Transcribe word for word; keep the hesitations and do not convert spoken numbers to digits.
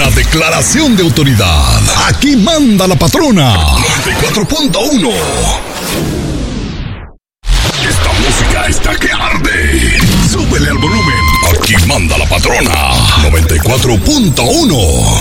La declaración de autoridad. Aquí manda la patrona. noventa y cuatro punto uno. Esta música está que arde. Súbele al volumen. Aquí manda la patrona. noventa y cuatro punto uno.